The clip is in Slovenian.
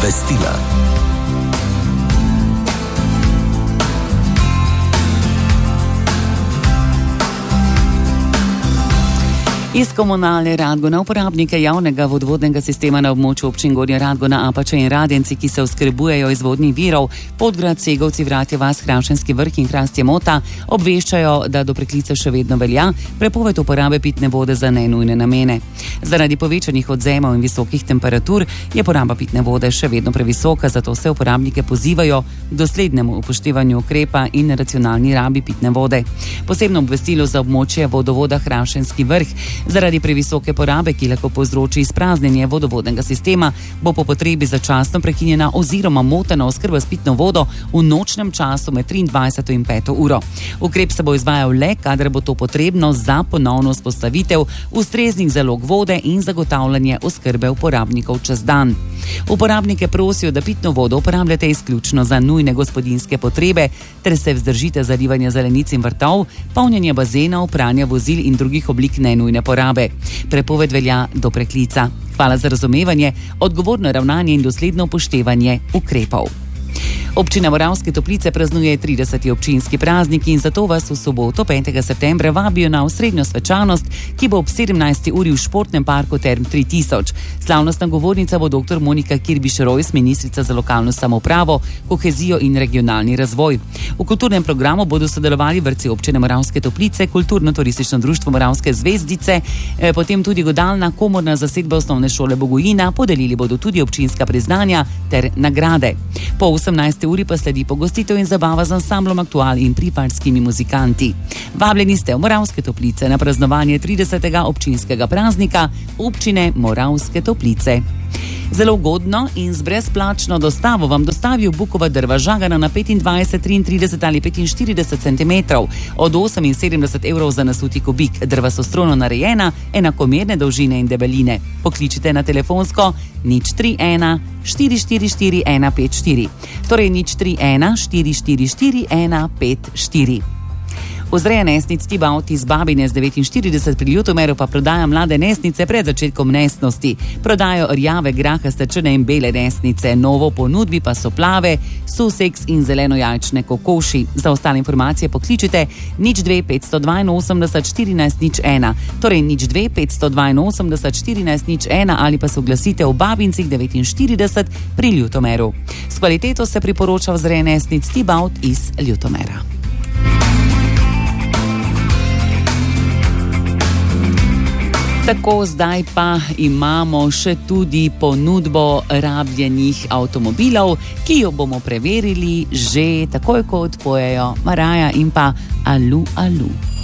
Obvestila. Iz Komunalne Radgona uporabnike javnega vodovodnega sistema na območju občin Gornja Radgona, Apača in Radenci, ki se oskrbujejo iz vodnih virov, Podgrad, Segovci, Vratje vas, Hravšenski vrh in Hrastje Mota, obveščajo, da do preklica še vedno velja prepoved uporabe pitne vode za nenujne namene. Zaradi povečanih odzemov in visokih temperatur je poraba pitne vode še vedno previsoka, zato se uporabnike pozivajo k doslednemu upoštevanju ukrepa in racionalni rabi pitne vode. Posebno obvestilo za območje vodovoda Hravšenski vrh. Zaradi previsoke porabe, ki lahko povzroči izpraznjenje vodovodnega sistema, bo po potrebi začasno prekinjena oziroma motena oskrba s pitno vodo v nočnem času med 23. in 5. uro. Ukrep se bo izvajal le, kadar bo to potrebno za ponovno vzpostavitev ustreznih zalog vode in zagotavljanje oskrbe uporabnikov čez dan. Uporabnike prosijo, da pitno vodo uporabljate izključno za nujne gospodinjske potrebe ter se vzdržite zalivanja zelenic in vrtov, polnjenja bazenov, pranja vozil in drugih oblik nenujne porabe. Prepoved velja do preklica. Hvala za razumevanje, odgovorno ravnanje in dosledno upoštevanje ukrepov. Občina Moravske Toplice praznuje 30. občinski praznik in zato vas v soboto 5. septembra vabijo na osrednjo svečanost, ki bo ob 17. uri v športnem parku Term 3000. Slavnostna govornica bo dr. Monika Kirbiš-Rojs, ministrica za lokalno samoupravo, kohezijo in regionalni razvoj. V kulturnem programu bodo sodelovali vrtci občine Moravske Toplice, Kulturno-turistično društvo Moravske zvezdice, potem tudi godalna komorna zasedba osnovne šole Bogojina, podelili bodo tudi občinska priznanja ter nagrade. Po 18. uri pa sledi pogostitev in zabava z ansamblom Aktual in priparskimi muzikanti. Vabljeni ste v Moravske Toplice na praznovanje 30. občinskega praznika občine Moravske Toplice. Zelo ugodno in z brezplačno dostavo vam dostavijo bukova drva žagana na 25, 33 ali 45 cm, od 78 evrov za nasuti kubik. Drva so strojno narejena, enakomerne dolžine in debeline. Pokličite na telefonsko 031 444 154, torej 031 444 154. Vzreja nesnic Tibaut iz Babine z 49 pri Ljutomeru pa prodaja mlade nesnice pred začetkom nesnosti. Prodajo rjave, grahaste, črne in bele nesnice. Novo ponudbi pa so plave, suseks in zelenojajčne kokoši. Za ostale informacije pokličite 02 582 14 01, torej 02 582 14 01 ali pa se oglasite v Babincih 49 pri Ljutomeru. S kvaliteto se priporoča vzreja nesnic Tibaut iz Ljutomera. Tako, zdaj pa imamo še tudi ponudbo rabljenih avtomobilov, ki jo bomo preverili že takoj, ko odpojejo Maraja in pa Alu Alu.